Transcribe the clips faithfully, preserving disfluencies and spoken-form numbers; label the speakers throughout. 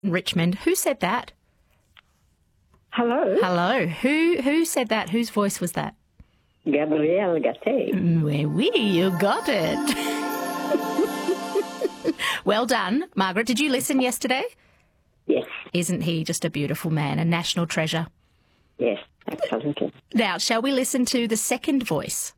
Speaker 1: Richmond. Who said that?
Speaker 2: Hello.
Speaker 1: Hello. Who who said that? Whose voice was that?
Speaker 2: Gabrielle Gatte.
Speaker 1: Oui, oui, you got it. Well done. Margaret, did you listen yesterday?
Speaker 2: Yes.
Speaker 1: Isn't he just a beautiful man, a national treasure?
Speaker 2: Yes, absolutely.
Speaker 1: Now, shall we listen to the second voice?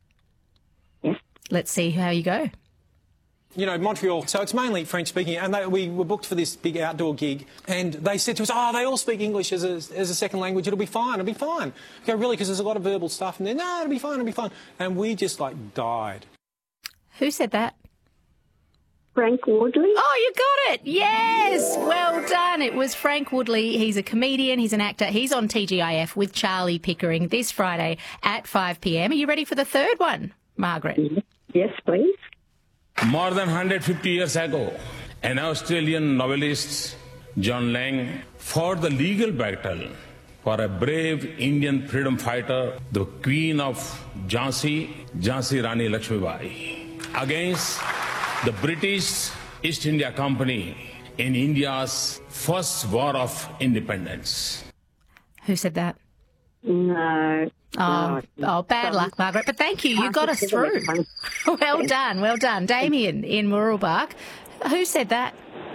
Speaker 2: Yes.
Speaker 1: Let's see how you go.
Speaker 3: You know, Montreal, so it's mainly French-speaking, and they, we were booked for this big outdoor gig, and they said to us, oh, they all speak English as a, as a second language, it'll be fine, it'll be fine. I go, really, because there's a lot of verbal stuff, and then, no, it'll be fine, it'll be fine. And we just, like, died.
Speaker 1: Who said that?
Speaker 2: Frank Woodley.
Speaker 1: Oh, you got it. Yes. Well done. It was Frank Woodley. He's a comedian. He's an actor. He's on T G I F with Charlie Pickering this Friday at five p m. Are you ready for the third one, Margaret?
Speaker 2: Yes, please.
Speaker 4: More than one hundred fifty years ago, an Australian novelist, John Lang, fought the legal battle for a brave Indian freedom fighter, the Queen of Jhansi, Jhansi Rani Lakshmibai, against the British East India Company in India's first war of independence.
Speaker 1: Who said that?
Speaker 2: No.
Speaker 1: Oh, oh, bad luck, Margaret. But thank you. You got us through. Well done. Well done. Damien in Mooroolbark. Who said that?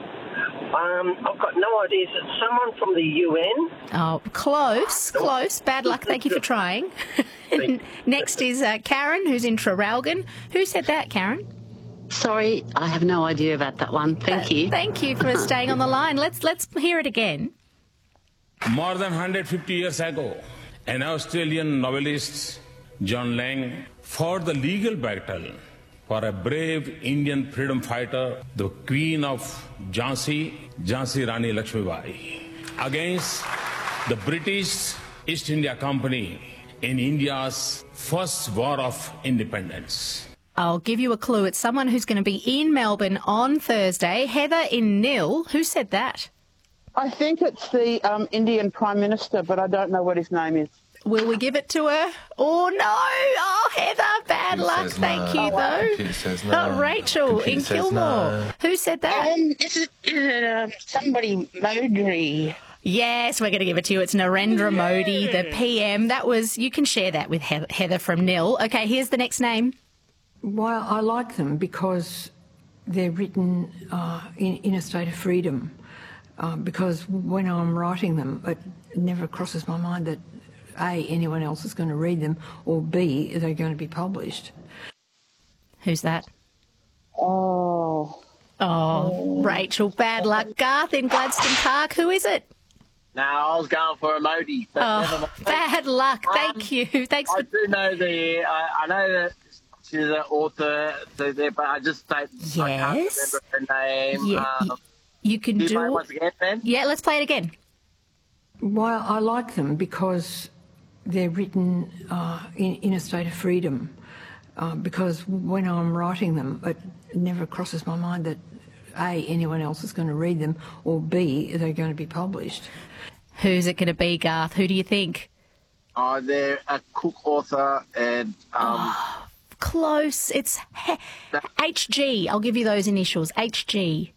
Speaker 5: Um, I've got no idea. Is it someone from the U N?
Speaker 1: Oh, close, close. Bad luck. Thank you for trying. Next is uh, Karen, who's in Traralgon. Who said that, Karen?
Speaker 6: Sorry, I have no idea about that one. Thank you.
Speaker 1: Uh, thank you for staying on the line. Let's let's hear it again.
Speaker 4: More than one hundred fifty years ago, an Australian novelist, John Lang, fought the legal battle for a brave Indian freedom fighter, the Queen of Jhansi, Jhansi Rani Lakshmibai, against the British East India Company in India's first war of independence.
Speaker 1: I'll give you a clue. It's someone who's going to be in Melbourne on Thursday. Heather in Nil. Who said that?
Speaker 7: I think it's the um, Indian Prime Minister, but I don't know what his name is.
Speaker 1: Will we give it to her? Oh, no. Oh, Heather, bad
Speaker 8: She
Speaker 1: luck.
Speaker 8: says
Speaker 1: Thank
Speaker 8: no.
Speaker 1: you, though.
Speaker 8: She says no.
Speaker 1: Oh, Rachel
Speaker 8: Computer
Speaker 1: in
Speaker 8: says
Speaker 1: Kilmore.
Speaker 8: no.
Speaker 1: Who said that?
Speaker 6: Um, is it, is it uh, somebody Modri?
Speaker 1: Yes, we're going to give it to you. It's Narendra Modi, the P M. That was, you can share that with He- Heather from Nil. Okay, here's the next name.
Speaker 9: Well, I like them because they're written uh, in, in a state of freedom. Uh, because when I'm writing them, it never crosses my mind that A, anyone else is going to read them, or B, they're going to be published.
Speaker 1: Who's that?
Speaker 7: Oh.
Speaker 1: Oh, Rachel, bad luck. Garth in Gladstone Park. Who is it?
Speaker 5: No, I was going for emoji. But never
Speaker 1: Oh,
Speaker 5: mind.
Speaker 1: bad luck.
Speaker 5: Um,
Speaker 1: Thank you. Thanks
Speaker 5: I
Speaker 1: for...
Speaker 5: do know the. I, I know that she's an author, so there, but I just don't. I can't
Speaker 1: Yes.
Speaker 5: remember her name.
Speaker 1: Yeah,
Speaker 5: Um,
Speaker 1: y- you can
Speaker 5: do you
Speaker 1: do
Speaker 5: play it
Speaker 1: it.
Speaker 5: once again, then?
Speaker 1: Yeah, let's play it again.
Speaker 9: Well, I like them because they're written uh, in, in a state of freedom. Uh, because when I'm writing them, it never crosses my mind that A, anyone else is going to read them, or B, they're going to be published.
Speaker 1: Who's it going to be, Garth? Who do you think?
Speaker 5: Oh, they're a cook author and. Um,
Speaker 1: Close. It's he- H G. I'll give you those initials. H G.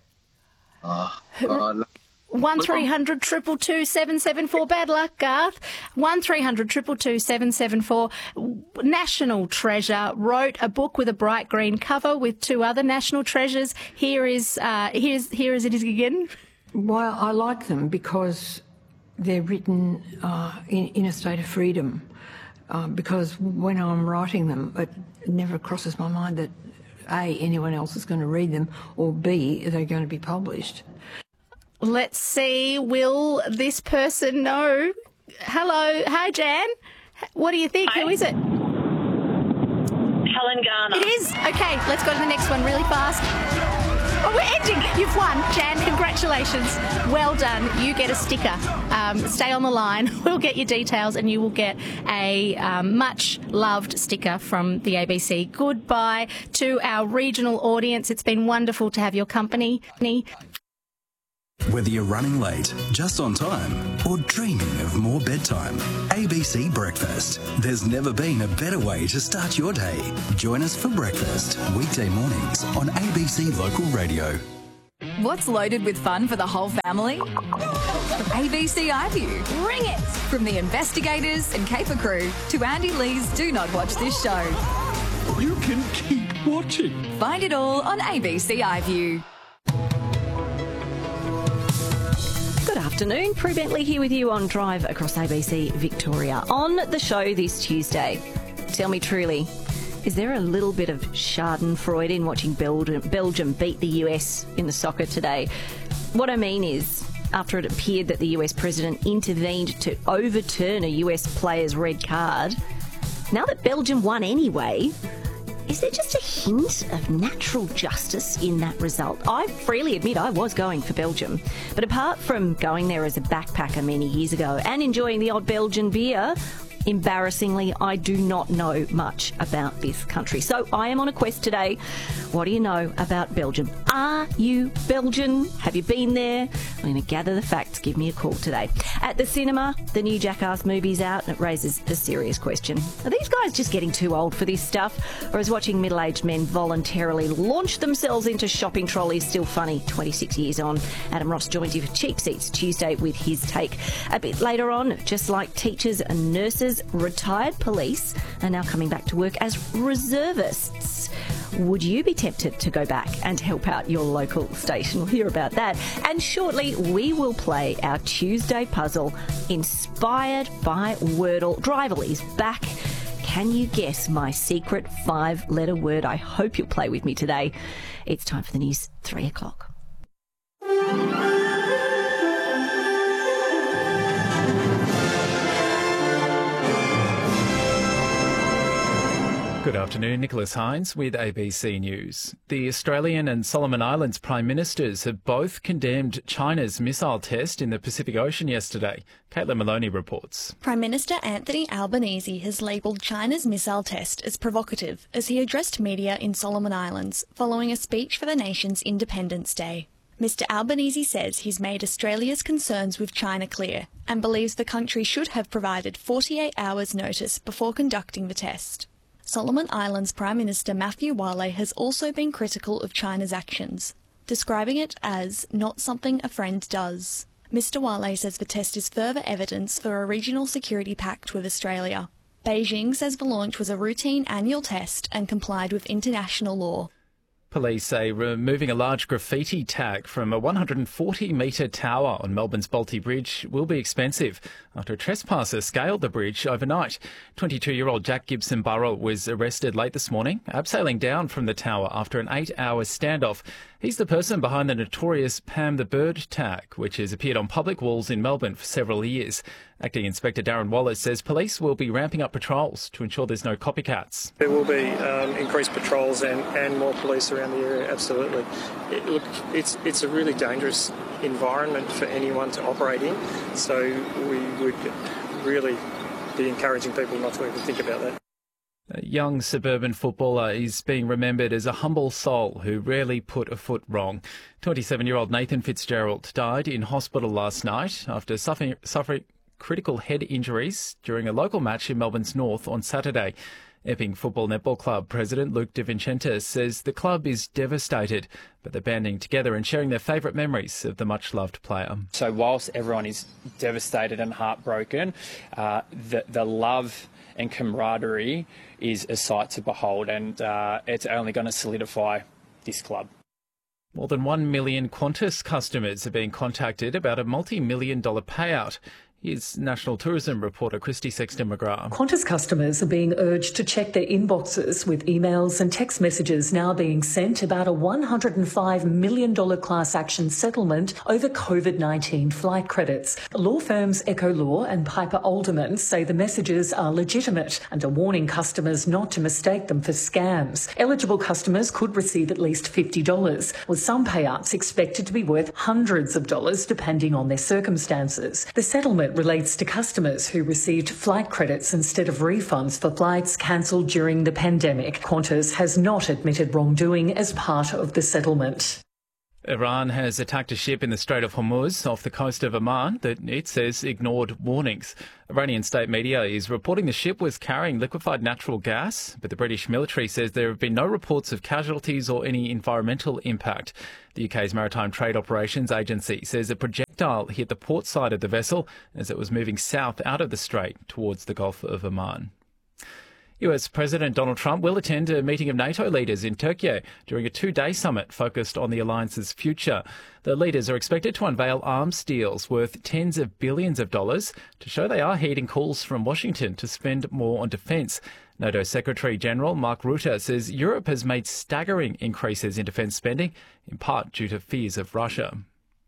Speaker 5: oh, God.
Speaker 1: One three hundred triple two seven seven four. Bad luck, Garth. One three hundred triple two seven seven four. National treasure. Wrote a book with a bright green cover with two other national treasures. Here is uh, here's here is it is again.
Speaker 9: Well, I like them because they're written uh, in, in a state of freedom. Uh, because when I'm writing them, it never crosses my mind that A, anyone else is going to read them, or B, they're going to be published.
Speaker 1: Let's see. Will this person know? Hello. Hi, Jan. What do you think?
Speaker 10: Hi.
Speaker 1: Who is it?
Speaker 10: Helen Garner.
Speaker 1: It is. Okay, let's go to the next one really fast. Oh, we're ending. You've won, Jan. Congratulations. Well done. You get a sticker. Um, stay on the line. We'll get your details and you will get a um, much-loved sticker from the A B C. Goodbye to our regional audience. It's been wonderful to have your company.
Speaker 11: Whether you're running late, just on time, or dreaming of more bedtime, A B C Breakfast. There's never been a better way to start your day. Join us for breakfast, weekday mornings on A B C Local Radio.
Speaker 8: What's loaded with fun for the whole family? A B C iView. Bring it! From the investigators and caper crew to Andy Lee's Do Not Watch This Show.
Speaker 10: You can keep watching.
Speaker 8: Find it all on A B C iView.
Speaker 12: Good afternoon. Prue Bentley here with you on Drive Across A B C Victoria. On the show this Tuesday, tell me truly, is there a little bit of schadenfreude in watching Belgium, Belgium beat the U S in the soccer today? What I mean is, after it appeared that the U S president intervened to overturn a U S player's red card, now that Belgium won anyway, is there just a hint of natural justice in that result? I freely admit I was going for Belgium. But apart from going there as a backpacker many years ago and enjoying the odd Belgian beer, embarrassingly, I do not know much about this country. So I am on a quest today. What do you know about Belgium? Are you Belgian? Have you been there? I'm going to gather the facts. Give me a call today. At the cinema, the new Jackass movie's out, and it raises a serious question. Are these guys just getting too old for this stuff? Or is watching middle-aged men voluntarily launch themselves into shopping trolleys still funny twenty-six years on? Adam Ross joins you for Cheap Seats Tuesday with his take. A bit later on, just like teachers and nurses, retired police are now coming back to work as reservists. Would you be tempted to go back and help out your local station? We'll hear about that. And shortly, we will play our Tuesday puzzle inspired by Wordle. Drivel is back. Can you guess my secret five-letter word? I hope you'll play with me today. It's time for the news, three o'clock.
Speaker 13: Good afternoon, Nicholas Hines with A B C News. The Australian and Solomon Islands Prime Ministers have both condemned China's missile test in the Pacific Ocean yesterday. Caitlin Maloney reports.
Speaker 14: Prime Minister Anthony Albanese has labelled China's missile test as provocative as he addressed media in Solomon Islands following a speech for the nation's Independence Day. Mister Albanese says he's made Australia's concerns with China clear and believes the country should have provided forty-eight hours notice before conducting the test. Solomon Islands Prime Minister Matthew Wale has also been critical of China's actions, describing it as not something a friend does. Mister Wale says the test is further evidence for a regional security pact with Australia. Beijing says the launch was a routine annual test and complied with international law.
Speaker 13: Police say removing a large graffiti tag from a one hundred forty metre tower on Melbourne's Bolte Bridge will be expensive after a trespasser scaled the bridge overnight. twenty-two-year-old Jack Gibson Burrell was arrested late this morning, abseiling down from the tower after an eight-hour standoff. He's the person behind the notorious Pam the Bird tag, which has appeared on public walls in Melbourne for several years. Acting Inspector Darren Wallace says police will be ramping up patrols to ensure there's no copycats.
Speaker 15: There will be um, increased patrols and, and more police around the area, absolutely. It, look, it's, it's a really dangerous environment for anyone to operate in, so we would really be encouraging people not to even think about that.
Speaker 13: A young suburban footballer is being remembered as a humble soul who rarely put a foot wrong. twenty-seven-year-old Nathan Fitzgerald died in hospital last night after suffering, suffering critical head injuries during a local match in Melbourne's North on Saturday. Epping Football Netball Club President Luke De Vincente says the club is devastated, but they're banding together and sharing their favourite memories of the much-loved player.
Speaker 16: So whilst everyone is devastated and heartbroken, uh, the, the love and camaraderie is a sight to behold, and uh, it's only going to solidify this club.
Speaker 13: More than one million Qantas customers are being contacted about a multi-million dollar payout. Here's National Tourism reporter Christy Sexton-McGrath.
Speaker 17: Qantas customers are being urged to check their inboxes, with emails and text messages now being sent about a one hundred five million dollars class action settlement over COVID nineteen flight credits. Law firms Echo Law and Piper Alderman say the messages are legitimate and are warning customers not to mistake them for scams. Eligible customers could receive at least fifty dollars, with some payouts expected to be worth hundreds of dollars depending on their circumstances. The settlement relates to customers who received flight credits instead of refunds for flights cancelled during the pandemic. Qantas has not admitted wrongdoing as part of the settlement.
Speaker 13: Iran has attacked a ship in the Strait of Hormuz off the coast of Oman that it says ignored warnings. Iranian state media is reporting the ship was carrying liquefied natural gas, but the British military says there have been no reports of casualties or any environmental impact. The U K's Maritime Trade Operations Agency says a projectile hit the port side of the vessel as it was moving south out of the strait towards the Gulf of Oman. U S President Donald Trump will attend a meeting of NATO leaders in Turkey during a two-day summit focused on the alliance's future. The leaders are expected to unveil arms deals worth tens of billions of dollars to show they are heeding calls from Washington to spend more on defence. NATO Secretary-General Mark Rutte says Europe has made staggering increases in defence spending, in part due to fears of Russia.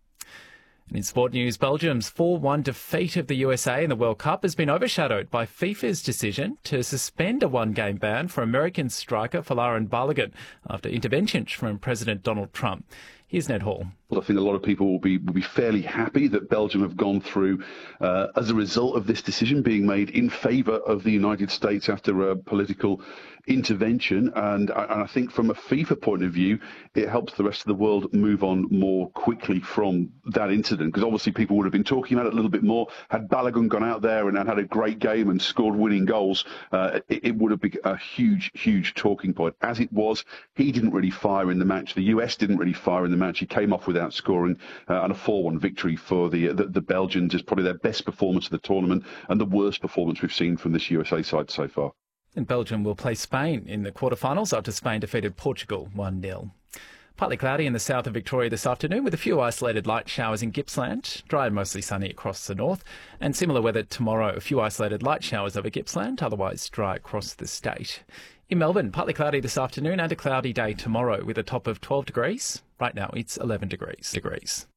Speaker 13: And in sport news, Belgium's four one defeat of the U S A in the World Cup has been overshadowed by FIFA's decision to suspend a one-game ban for American striker Folarin Balogun after intervention from President Donald Trump. Here's Ned Hall.
Speaker 18: Well, I think a lot of people will be will be fairly happy that Belgium have gone through uh, as a result of this decision being made in favour of the United States after a political intervention. And I, and I think from a FIFA point of view, it helps the rest of the world move on more quickly from that incident, because obviously people would have been talking about it a little bit more. Had Balogun gone out there and had a great game and scored winning goals, uh, it, it would have been a huge, huge talking point. As it was, he didn't really fire in the match. The U S didn't really fire in the match. He came off without scoring, uh, and a four one victory for the, the the Belgians is probably their best performance of the tournament and the worst performance we've seen from this U S A side so far.
Speaker 13: And Belgium will play Spain in the quarterfinals after Spain defeated Portugal one nil. Partly cloudy in the south of Victoria this afternoon with a few isolated light showers in Gippsland. Dry and mostly sunny across the north. And similar weather tomorrow, a few isolated light showers over Gippsland, otherwise dry across the state. In Melbourne, partly cloudy this afternoon and a cloudy day tomorrow with a top of twelve degrees. Right now it's eleven degrees. degrees.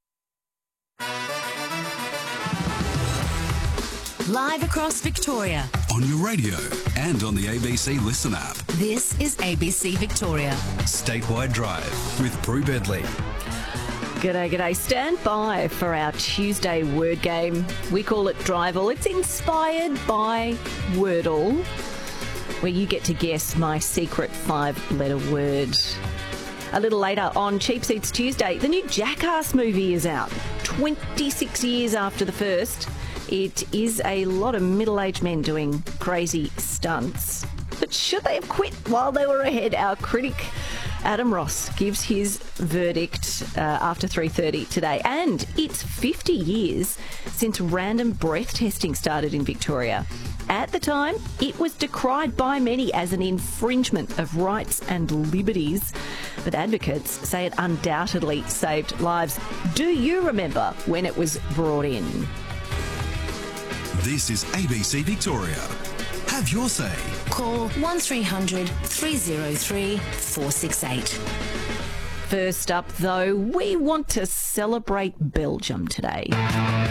Speaker 19: Live across Victoria.
Speaker 11: On your radio and on the A B C Listen app.
Speaker 19: This is A B C Victoria.
Speaker 11: Statewide Drive with Prue Bedley.
Speaker 12: G'day, g'day. Stand by for our Tuesday word game. We call it Driveall. It's inspired by Wordle, where you get to guess my secret five-letter word. A little later on Cheap Seats Tuesday, the new Jackass movie is out. twenty-six years after the first. It is a lot of middle-aged men doing crazy stunts. But should they have quit while they were ahead? Our critic Adam Ross gives his verdict uh, after three thirty today. And it's fifty years since random breath testing started in Victoria. At the time, it was decried by many as an infringement of rights and liberties. But advocates say it undoubtedly saved lives. Do you remember when it was brought in?
Speaker 11: This is A B C Victoria. Have your say.
Speaker 19: Call one three hundred three oh three four six eight.
Speaker 12: First up, though, we want to celebrate Belgium today.
Speaker 20: You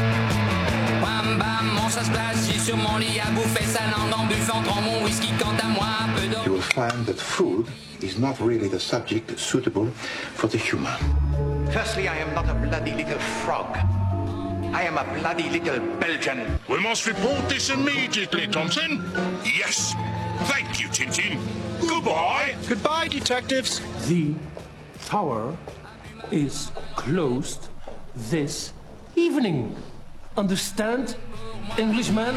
Speaker 21: will find that food is not really the subject suitable for the human.
Speaker 22: Firstly, I am not a bloody little frog. I am a bloody little Belgian.
Speaker 23: We must report this immediately, Thompson. Yes. Thank you, Tintin. Goodbye.
Speaker 10: Goodbye, detectives. The tower is closed this evening. Understand, Englishman?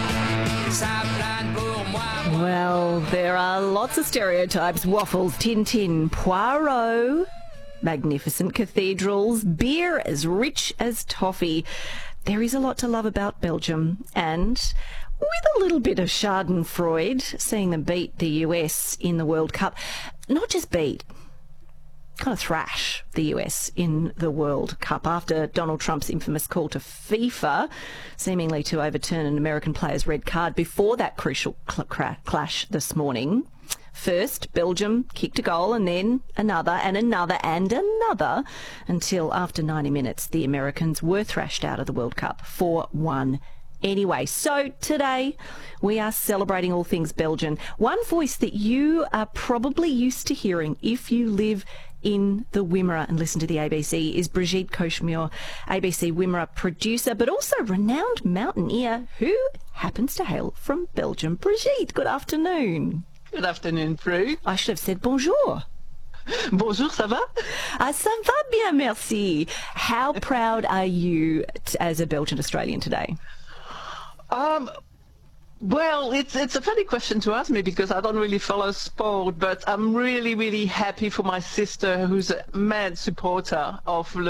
Speaker 12: Well, there are lots of stereotypes. Waffles, Tintin, Poirot, magnificent cathedrals, beer as rich as toffee. There is a lot to love about Belgium, and with a little bit of schadenfreude, seeing them beat the U S in the World Cup. Not just beat, kind of thrash the U S in the World Cup after Donald Trump's infamous call to FIFA, seemingly to overturn an American player's red card before that crucial cl- cl- clash this morning. First, Belgium kicked a goal and then another and another and another until after ninety minutes the Americans were thrashed out of the World Cup four one. Anyway, so today we are celebrating all things Belgian. One voice that you are probably used to hearing if you live in the Wimmera and listen to the A B C is Brigitte Cauchemure, A B C Wimmera producer, but also renowned mountaineer who happens to hail from Belgium. Brigitte, good afternoon.
Speaker 6: Good afternoon, Prue.
Speaker 12: I should have said bonjour.
Speaker 2: Bonjour, ça va?
Speaker 12: Uh, ça va bien, merci. How proud are you t- as a Belgian Australian today?
Speaker 2: Um, well, it's it's a funny question to ask me because I don't really follow sport, but I'm really, really happy for my sister who's a mad supporter of